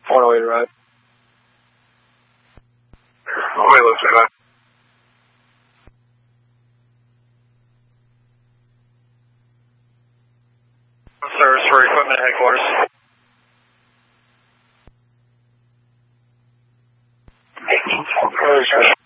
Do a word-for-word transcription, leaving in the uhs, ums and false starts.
one oh eight arrived. Okay, let's say that. Service for equipment headquarters. Service